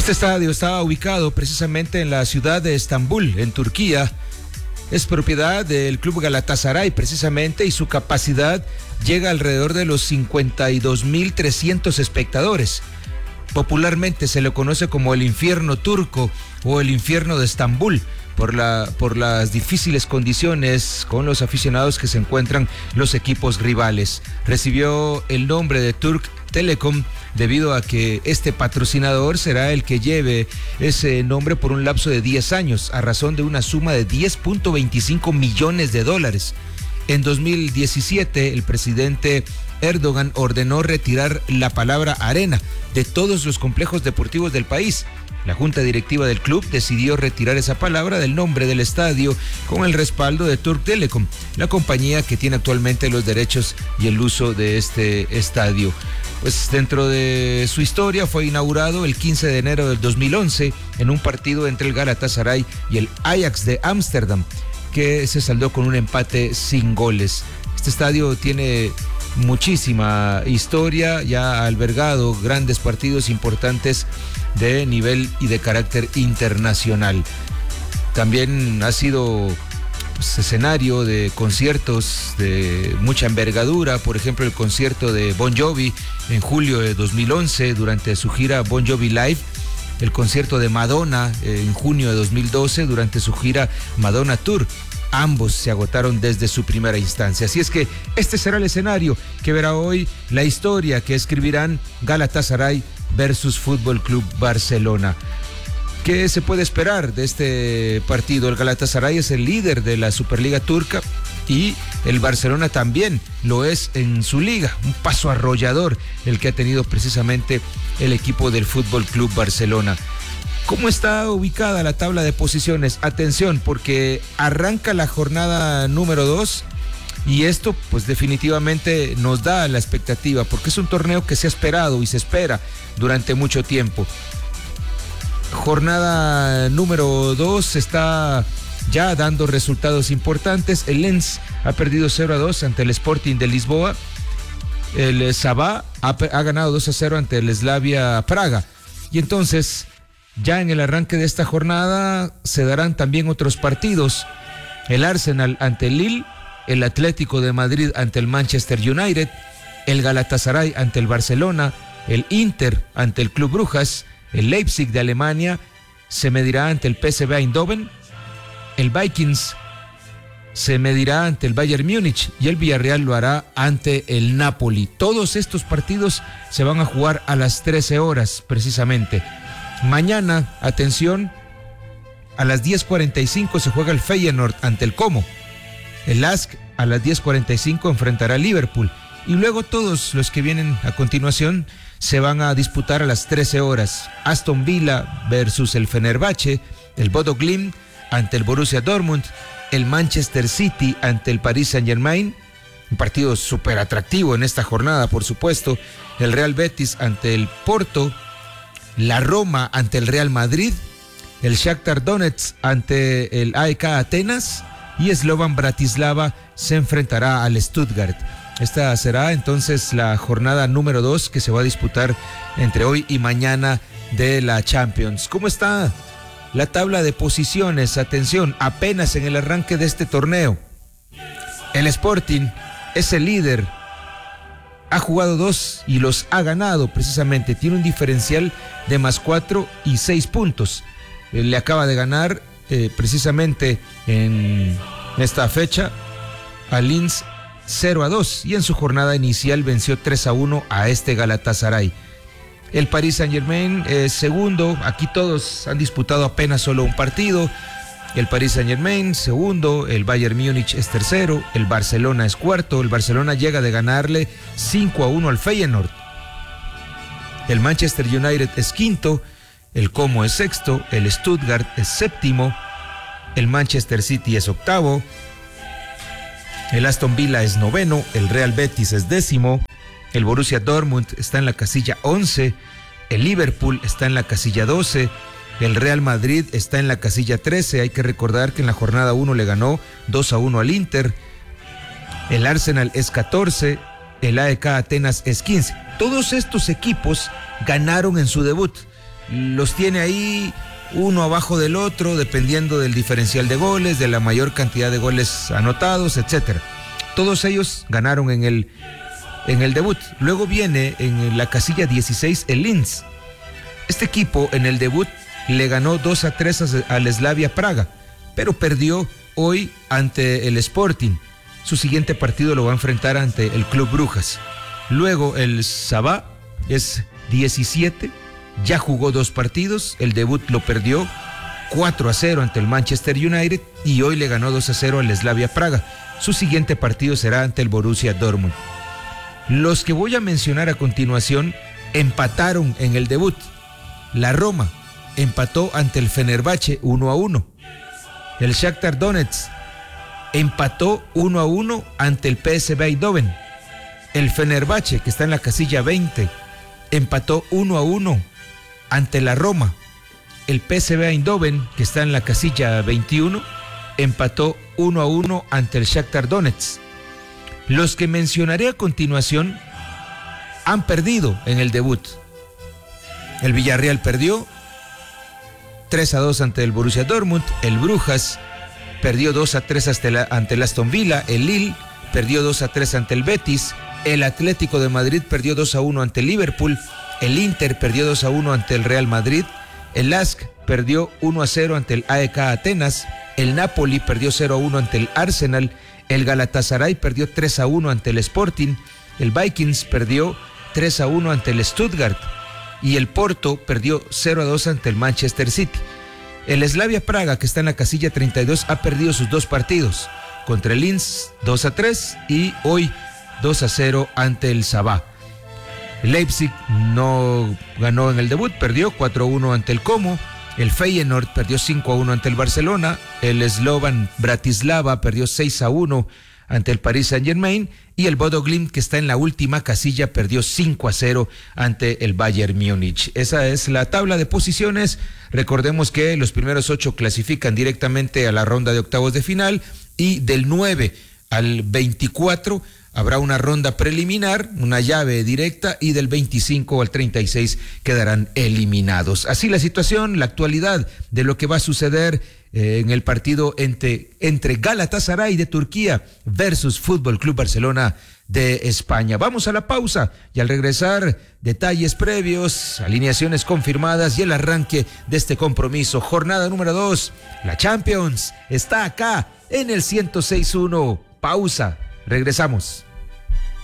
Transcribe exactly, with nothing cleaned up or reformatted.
Este estadio estaba ubicado precisamente en la ciudad de Estambul, en Turquía. Es propiedad del club Galatasaray precisamente, y su capacidad llega alrededor de los cincuenta y dos mil trescientos espectadores. Popularmente se le conoce como el infierno turco o el infierno de Estambul por la, por las difíciles condiciones con los aficionados que se encuentran los equipos rivales. Recibió el nombre de Türk Telekom debido a que este patrocinador será el que lleve ese nombre por un lapso de diez años, a razón de una suma de diez punto veinticinco millones de dólares. En dos mil diecisiete, el presidente Erdogan ordenó retirar la palabra arena de todos los complejos deportivos del país. La junta directiva del club decidió retirar esa palabra del nombre del estadio con el respaldo de Türk Telekom, la compañía que tiene actualmente los derechos y el uso de este estadio. Pues dentro de su historia fue inaugurado el quince de enero del dos mil once en un partido entre el Galatasaray y el Ajax de Ámsterdam, que se saldó con un empate sin goles. Este estadio tiene muchísima historia, ya ha albergado grandes partidos importantes de nivel y de carácter internacional. También ha sido pues, escenario de conciertos de mucha envergadura, por ejemplo el concierto de Bon Jovi en julio de dos mil once durante su gira Bon Jovi Live, el concierto de Madonna en junio de dos mil doce durante su gira Madonna Tour. Ambos se agotaron desde su primera instancia. Así es que este será el escenario que verá hoy la historia que escribirán Galatasaray versus Fútbol Club Barcelona. ¿Qué se puede esperar de este partido? El Galatasaray es el líder de la Superliga turca y el Barcelona también lo es en su liga. Un paso arrollador el que ha tenido precisamente el equipo del Fútbol Club Barcelona. ¿Cómo está ubicada la tabla de posiciones? Atención, porque arranca la jornada número dos y esto pues definitivamente nos da la expectativa, porque es un torneo que se ha esperado y se espera durante mucho tiempo. Jornada número dos está ya dando resultados importantes. El Lens ha perdido cero a dos ante el Sporting de Lisboa. El Sabah ha, ha ganado dos a cero ante el Slavia Praga. Y entonces, ya en el arranque de esta jornada se darán también otros partidos. El Arsenal ante el Lille, el Atlético de Madrid ante el Manchester United, el Galatasaray ante el Barcelona, el Inter ante el Club Brujas, el Leipzig de Alemania se medirá ante el P S V Eindhoven, el Vikings se medirá ante el Bayern Múnich y el Villarreal lo hará ante el Napoli. Todos estos partidos se van a jugar a las trece horas precisamente. Mañana, atención, a las diez cuarenta y cinco se juega el Feyenoord ante el Como. El L A S K a las diez cuarenta y cinco enfrentará al Liverpool. Y luego todos los que vienen a continuación se van a disputar a las trece horas. Aston Villa versus el Fenerbahce, el Bodo Glimt ante el Borussia Dortmund, el Manchester City ante el Paris Saint-Germain, un partido súper atractivo en esta jornada, por supuesto, el Real Betis ante el Porto, la Roma ante el Real Madrid, el Shakhtar Donetsk ante el A E K Atenas y Slovan Bratislava se enfrentará al Stuttgart. Esta será entonces la jornada número dos que se va a disputar entre hoy y mañana de la Champions. ¿Cómo está la tabla de posiciones? Atención, apenas en el arranque de este torneo. El Sporting es el líder. Ha jugado dos y los ha ganado precisamente. Tiene un diferencial de más cuatro y seis puntos. Eh, le acaba de ganar eh, precisamente en esta fecha al Linz cero a dos y en su jornada inicial venció tres a uno a este Galatasaray. El Paris Saint-Germain es segundo. Aquí todos han disputado apenas solo un partido. El Paris Saint-Germain segundo, el Bayern Múnich es tercero, el Barcelona es cuarto. El Barcelona llega de ganarle cinco a uno al Feyenoord. El Manchester United es quinto, el Como es sexto, el Stuttgart es séptimo, el Manchester City es octavo, el Aston Villa es noveno, el Real Betis es décimo, el Borussia Dortmund está en la casilla once, el Liverpool está en la casilla doce, el Real Madrid está en la casilla trece. Hay que recordar que en la jornada uno le ganó dos a uno al Inter. El Arsenal es catorce, el A E K Atenas es quince. Todos estos equipos ganaron en su debut. los tiene ahí uno abajo del otro, dependiendo del diferencial de goles, de la mayor cantidad de goles anotados, etcétera. Todos ellos ganaron en el, en el debut. Luego viene en la casilla dieciséis el Linz. Este equipo en el debut le ganó dos a tres al Slavia Praga, pero perdió hoy ante el Sporting. Su siguiente partido lo va a enfrentar ante el Club Brujas. Luego el Sabah es diecisiete, ya jugó dos partidos, el debut lo perdió cuatro a cero ante el Manchester United y hoy le ganó dos a cero al Slavia Praga. Su siguiente partido será ante el Borussia Dortmund. Los que voy a mencionar a continuación empataron en el debut. La Roma empató ante el Fenerbahce uno a uno. El Shakhtar Donetsk empató uno a uno ante el P S V Eindhoven. El Fenerbahce, que está en la casilla veinte, empató uno a uno ante la Roma. El P S V Eindhoven, que está en la casilla veintiuno, empató uno a uno ante el Shakhtar Donetsk. Los que mencionaré a continuación han perdido en el debut. El Villarreal perdió tres a dos ante el Borussia Dortmund. El Brujas perdió dos a tres ante, la, ante el Aston Villa. El Lille perdió dos a tres ante el Betis. El Atlético de Madrid perdió dos a uno ante el Liverpool. El Inter perdió dos a uno ante el Real Madrid. El L A S K perdió uno a cero ante el A E K Atenas. El Napoli perdió cero a uno ante el Arsenal. El Galatasaray perdió tres a uno ante el Sporting. El Vikings perdió tres a uno ante el Stuttgart. Y el Porto perdió cero a dos ante el Manchester City. El Slavia Praga, que está en la casilla treinta y dos, ha perdido sus dos partidos. Contra el Linz dos a tres y hoy dos a cero ante el Sabah. Leipzig no ganó en el debut, perdió cuatro a uno ante el Como. El Feyenoord perdió cinco a uno ante el Barcelona. El Slovan Bratislava perdió seis a uno ante el Paris Saint-Germain. Y el Bodo Glimt, que está en la última casilla, perdió cinco a cero ante el Bayern Múnich. Esa es la tabla de posiciones. Recordemos que los primeros ocho clasifican directamente a la ronda de octavos de final y del nueve al veinticuatro habrá una ronda preliminar, una llave directa, y del veinticinco al treinta y seis quedarán eliminados. Así la situación, la actualidad de lo que va a suceder eh, en el partido entre, entre Galatasaray de Turquía versus Fútbol Club Barcelona de España. Vamos a la pausa y al regresar, detalles previos, alineaciones confirmadas y el arranque de este compromiso. Jornada número dos, la Champions está acá en el ciento seis punto uno. Pausa, regresamos.